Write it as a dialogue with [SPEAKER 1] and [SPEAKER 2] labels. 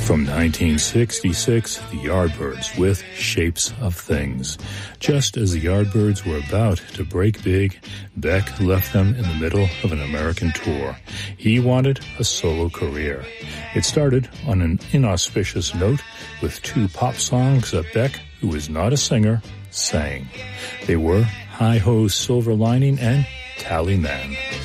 [SPEAKER 1] From 1966, the Yardbirds with Shapes of Things. Just as the Yardbirds were about to break big, Beck left them in the middle of an American tour. He wanted a solo career. It started on an inauspicious note with 2 pop songs that Beck, who was not a singer, sang. They were Hi Ho Silver Lining and Tally Man.